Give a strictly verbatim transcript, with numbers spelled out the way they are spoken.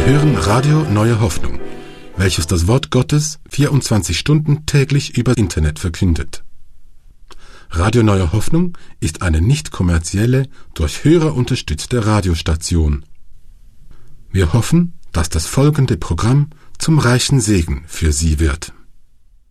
hören Radio Neue Hoffnung, welches das Wort Gottes vierundzwanzig Stunden täglich über Internet verkündet. Radio Neue Hoffnung ist eine nicht kommerzielle, durch Hörer unterstützte Radiostation. Wir hoffen, dass das folgende Programm zum reichen Segen für Sie wird.